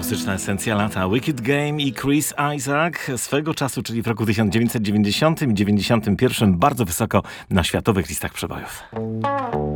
muzyczna esencja lata. Wicked Game i Chris Isaak swego czasu, czyli w roku 1990 i 91 bardzo wysoko na światowych listach przebojów.